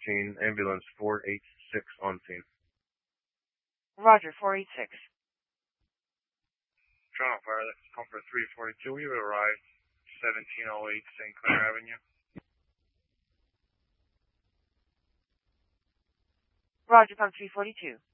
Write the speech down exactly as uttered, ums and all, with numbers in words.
fourteen, ambulance four eight six on scene. Roger, four eight six. Toronto Fire, that's Comfort three forty-two. We have arrived seventeen oh eight Saint Clair Avenue. Roger, Pump three forty-two.